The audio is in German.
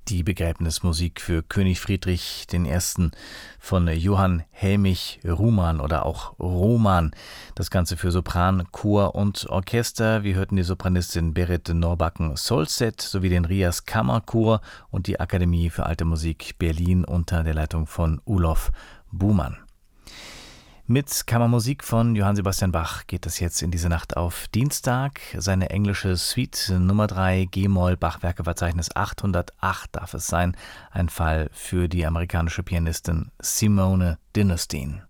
Die Begräbnismusik für König Friedrich I. von Johann Helmich Ruhmann oder auch Roman. Das Ganze für Sopran, Chor und Orchester. Wir hörten die Sopranistin Berit Norbacken-Solstedt sowie den Rias Kammerchor und die Akademie für Alte Musik Berlin unter der Leitung von Ulof Buhmann. Mit Kammermusik von Johann Sebastian Bach geht es jetzt in diese Nacht auf Dienstag. Seine englische Suite Nummer 3 G-Moll Bachwerkeverzeichnis 808 darf es sein. Ein Fall für die amerikanische Pianistin Simone Dinnerstein.